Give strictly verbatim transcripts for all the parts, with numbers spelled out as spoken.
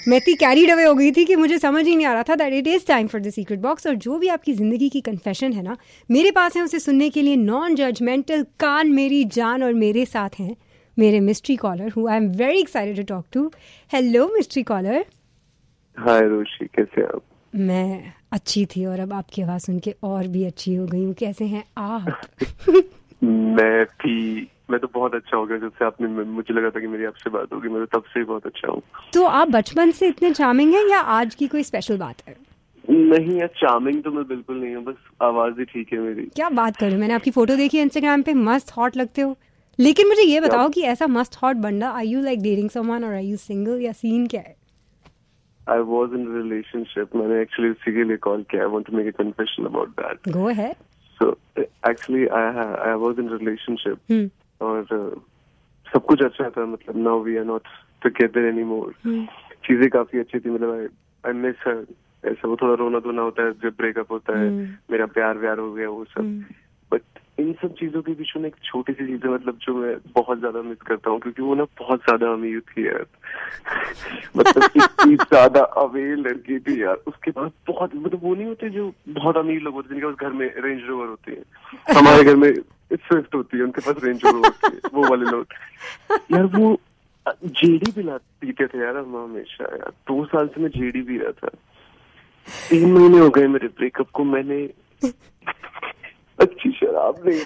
मैं इतनी carried away हो गई थी कि मुझे समझ ही नहीं आ रहा था that it is time for the secret box. और जो भी आपकी ज़िंदगी की कन्फेशन है ना, मेरे पास है उसे सुनने के लिए नॉन जजमेंटल कान मेरी जान। और मेरे साथ हैं मेरे mystery collar who I am very excited to talk to. Hello mystery collar. हाय रोशी, कैसे आप? मैं अच्छी थी और अब आपकी आवाज़ सुन के और भी अच्छी हो गई हूँ। कैसे हैं आप? मैं भी मैं तो बहुत अच्छा हो गया जब से आपने, मुझे लगा था कि मेरी आपसे बात होगी। मैं तो तब से ही बहुत अच्छा हूँ। तो आप बचपन से इतने चार्मिंग हैं या आज की कोई स्पेशल बात है? नहीं यार, चार्मिंग तो मैं बिल्कुल नहीं हूँ, बस आवाज ही ठीक है मेरी। क्या बात कर रहे हो, मैंने आपकी फोटो देखी है इंस्टाग्राम पे, मस्त हॉट लगते हो। लेकिन मुझे ये बताओ कि ऐसा मस्त हॉट बंदा, are you like dating someone और आर यू सिंगल या सीन क्या है? I was in a relationship. मैंने एक्चुअली उसी के लिए कॉल किया. I want to make a confession about that. Go ahead. So actually I I was in a relationship. Hmm. और uh, सब कुछ अच्छा था, मतलब now we are not together anymore. Hmm. चीजें काफी अच्छी थी, मतलब I I miss her. ऐसा वो थोड़ा रोना धोना होता है जब ब्रेकअप होता है. Hmm. मेरा प्यार व्यार हो गया वो सब. Hmm. बट इन सब चीजों के बीच में एक छोटी सी चीज है, मतलब जो मैं बहुत ज्यादा मिस करता हूँ, क्योंकि वो ना बहुत ज्यादा अमीर थी यार. मतलब इतनी ज्यादा अमीर लड़की थी यार. उसके बाद बहुत, मतलब वो नहीं होते जो बहुत अमीर लोग होते हैं जिनके पास घर में रेंज रोवर होती है. हमारे घर में स्विफ्ट होती है, उनके पास रेंज रोवर होती है. वो वाले लोग यार, वो जेडी पिला पीते थे यार हम हमेशा. यार दो साल से मैं जेडी पी रहा था. तीन महीने हो गए मेरे ब्रेकअप को. मैंने अच्छी शराब नहीं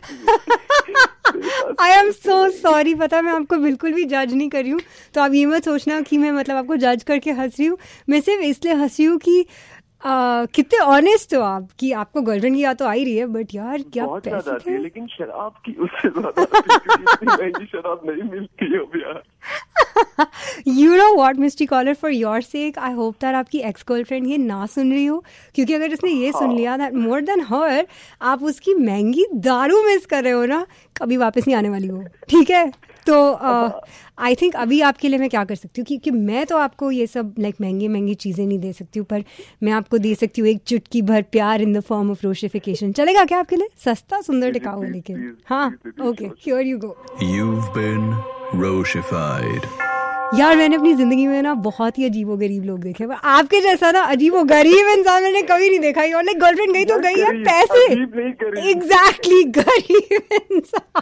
P. I am so sorry. पता मैं आपको बिल्कुल भी जज नहीं कर रही हूँ, तो आप ये मत सोचना कि मैं मतलब आपको जज करके हंस रही हूँ. मैं सिर्फ इसलिए हंस रही हूँ कि Uh, कितने ऑनेस्ट हो आप कि आपको गर्लफ्रेंड की याद तो आ ही रही है, बट यार क्या बहुत पैसे ज्यादा थे. है, लेकिन शराब की उससे ज्यादा इतनी महंगी शराब नहीं मिलती है अब यार. You know what, mystery collar, for your sake I hope that आपकी एक्स गर्लफ्रेंड ये ना सुन रही हो, क्योंकि अगर उसने ये सुन लिया दैट मोर देन हर आप उसकी महंगी दारू मिस कर रहे हो ना, कभी वापस नहीं आने वाली हो. ठीक है, तो आई uh, थिंक अभी आपके लिए मैं क्या कर सकती हूँ, क्योंकि मैं तो आपको ये सब लाइक like, महंगी महंगी चीज़ें नहीं दे सकती हूँ, पर मैं आपको दे सकती हूँ एक चुटकी भर प्यार इन द फॉर्म ऑफ रोशिफिकेशन. चलेगा क्या आपके लिए? सस्ता सुंदर टिकाऊ है लेकिन. हाँ okay, here you go. You've been Roshified. यार मैंने अपनी जिंदगी में ना बहुत ही अजीबो गरीब लोग देखे, पर आपके जैसा ना अजीबो गरीब इंसान मैंने कभी नहीं देखा. और लाइक गर्लफ्रेंड गई तो गई है, पैसे. एग्जैक्टली, गरीब इंसान.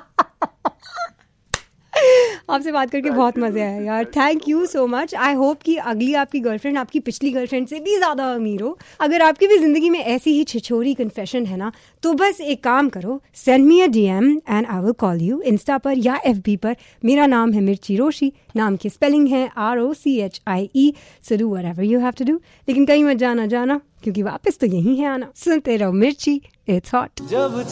आपसे बात करके बहुत मजे आया यार. Thank you so much. I hope कि अगली आपकी गर्लफ्रेंड आपकी पिछली गर्लफ्रेंड से भी ज्यादा अमीर हो. अगर आपकी भी जिंदगी में ऐसी ही छिछोरी कन्फेशन है ना, तो बस एक काम करो, send me a DM and I will call you. Insta पर या एफबी पर. मेरा नाम है मिर्ची रोशी. नाम की स्पेलिंग है R O C H I E. So do whatever you have to do. लेकिन कहीं मत जाना जाना, क्योंकि वापस तो यही है आना. सुनते रहो मिर्ची, इट्स हॉट.